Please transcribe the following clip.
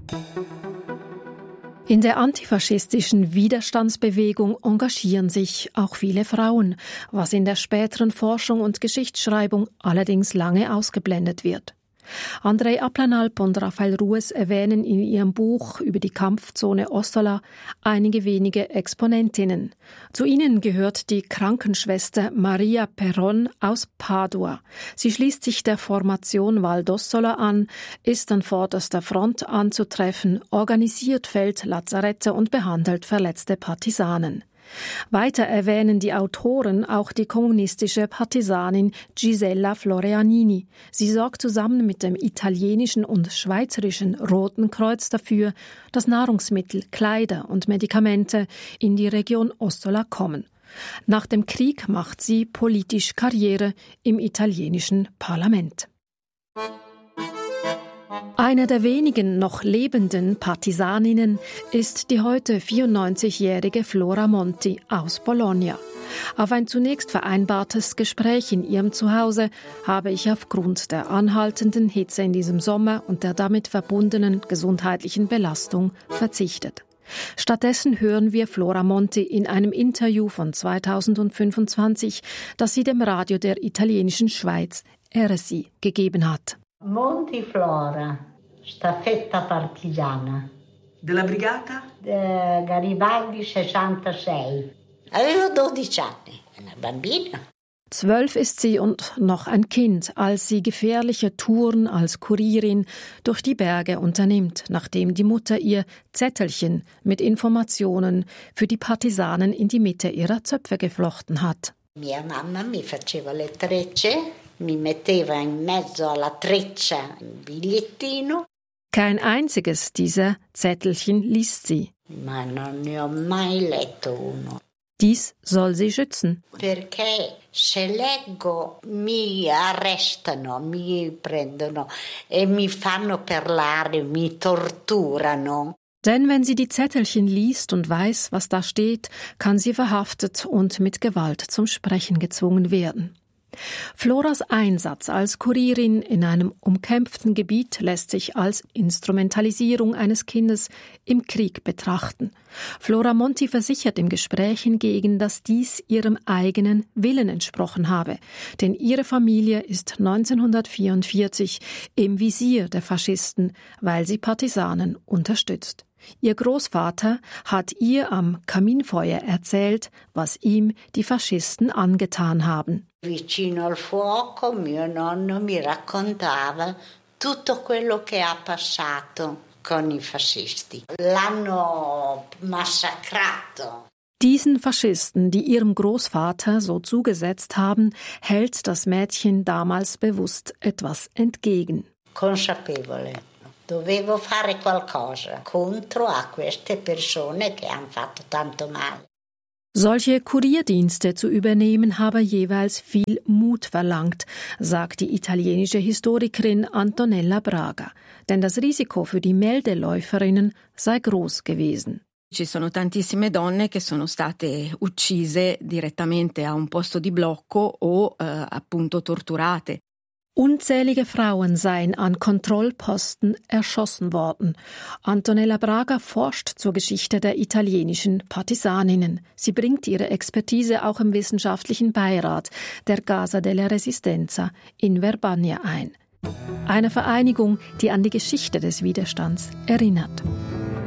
In der antifaschistischen Widerstandsbewegung engagieren sich auch viele Frauen, was in der späteren Forschung und Geschichtsschreibung allerdings lange ausgeblendet wird. Andrei Aplanalp und Raphael Rues erwähnen in ihrem Buch über die Kampfzone Ostola einige wenige Exponentinnen. Zu ihnen gehört die Krankenschwester Maria Perron aus Padua. Sie schließt sich der Formation Val d'Ostola an, ist an vorderster Front anzutreffen, organisiert Feldlazarette und behandelt verletzte Partisanen. Weiter erwähnen die Autoren auch die kommunistische Partisanin Gisella Florianini. Sie sorgt zusammen mit dem italienischen und schweizerischen Roten Kreuz dafür, dass Nahrungsmittel, Kleider und Medikamente in die Region Ostola kommen. Nach dem Krieg macht sie politisch Karriere im italienischen Parlament. Eine der wenigen noch lebenden Partisaninnen ist die heute 94-jährige Flora Monti aus Bologna. Auf ein zunächst vereinbartes Gespräch in ihrem Zuhause habe ich aufgrund der anhaltenden Hitze in diesem Sommer und der damit verbundenen gesundheitlichen Belastung verzichtet. Stattdessen hören wir Flora Monti in einem Interview von 2025, das sie dem Radio der italienischen Schweiz RSI gegeben hat. Monti Flora, staffetta partigiana. Della brigata? Garibaldi 66. Avevo 12 anni, una bambina. 12 ist sie und noch ein Kind, als sie gefährliche Touren als Kurierin durch die Berge unternimmt, nachdem die Mutter ihr Zettelchen mit Informationen für die Partisanen in die Mitte ihrer Zöpfe geflochten hat. Mia mamma mi faceva le trecce. Mi metteva in mezzo alla treccia un bigliettino. Kein einziges dieser Zettelchen liest sie. Ma non ne ho mai letto uno. Dies soll sie schützen. Perché se leggo mi arrestano, mi prendono e mi fanno parlare, mi torturano. Denn wenn sie die Zettelchen liest und weiß, was da steht, kann sie verhaftet und mit Gewalt zum Sprechen gezwungen werden. Floras Einsatz als Kurierin in einem umkämpften Gebiet lässt sich als Instrumentalisierung eines Kindes im Krieg betrachten. Flora Monti versichert im Gespräch hingegen, dass dies ihrem eigenen Willen entsprochen habe, denn ihre Familie ist 1944 im Visier der Faschisten, weil sie Partisanen unterstützt. Ihr Großvater hat ihr am Kaminfeuer erzählt, was ihm die Faschisten angetan haben. Vicino al fuoco mio nonno mi raccontava tutto quello che ha passato con i fascisti. L'hanno massacrato. Diesen Faschisten, die ihrem Großvater so zugesetzt haben, hält das Mädchen damals bewusst etwas entgegen. Consapevole. Dovevo fare qualcosa contro a queste persone che hanno fatto tanto male. Solche Kurierdienste zu übernehmen habe jeweils viel Mut verlangt, sagt die italienische Historikerin Antonella Braga. Denn das Risiko für die Meldeläuferinnen sei groß gewesen. Ci sono tantissime donne che sono state uccise direttamente a un posto di blocco o appunto torturate. Unzählige Frauen seien an Kontrollposten erschossen worden. Antonella Braga forscht zur Geschichte der italienischen Partisaninnen. Sie bringt ihre Expertise auch im wissenschaftlichen Beirat der Casa della Resistenza in Verbania ein. Eine Vereinigung, die an die Geschichte des Widerstands erinnert.